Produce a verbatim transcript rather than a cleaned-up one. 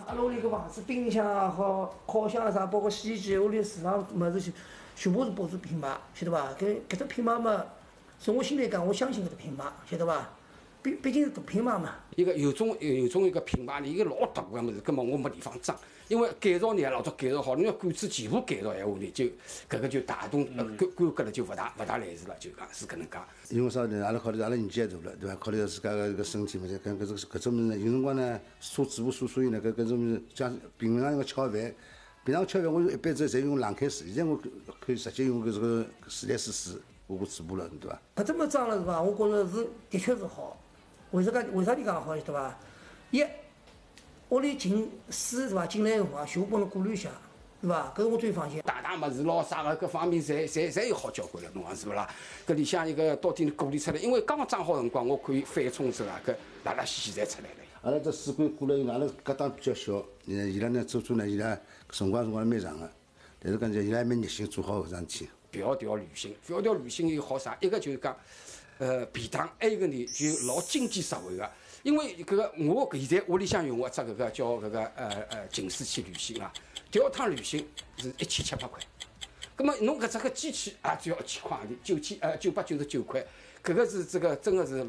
阿拉屋里个房子，冰箱也好，烤箱啥，包括洗衣机，屋里市场物事全部是保住品牌，晓得伐？搿搿只品牌嘛，从我心里讲，我相信搿只品牌，晓得伐？毕毕竟是大品牌嘛。 一个有种有种一个品牌，一个老大个物事，根本我没地方装，因为改造呢老早改造好，你要管子全部改造闲话呢，就搿个就大动呃规规格了，就勿大勿大来事了，就讲是搿能介。 因为啥呢？阿拉考虑阿拉年纪也大了，对伐？考虑到自家个搿身体嘛，搿搿搿搿种物事呢，有辰光呢，车子不舒，所以呢，搿搿种物事像平常一个吃好饭，平常吃饭我一般子侪用冷开水，现在我可以直接用搿这个自来水水我过嘴巴了，对伐？ 搿只么装了是伐？我觉着是的确是好。为啥介？为啥你讲好？晓得伐？一，屋里进水是伐？进来辰光全部帮侬过滤一下，是伐？搿是我最放心。 大大物事咯，啥个各方面侪侪侪有好交关了，侬讲是勿啦？搿里向一个到底过滤出来，因为刚刚装好辰光，我可以翻冲之后啊，搿拉拉稀稀侪出来了。 阿拉这水管过了以后，阿拉搿档比较小，呃，伊拉呢做做呢，伊拉辰光辰光蛮长个，但是讲就伊拉蛮热心做好搿桩事体。 迢迢旅行，迢迢旅行有好啥？一个就是讲，呃，便当；还有一个呢，就老经济实惠个。因为搿个我现在屋里向用个只搿个叫搿个呃呃近视去旅行啊，调趟旅行是一千七百块。葛么侬搿只个机器啊，只要一千块钿，九千呃九百九十九块，搿个是这个真个是。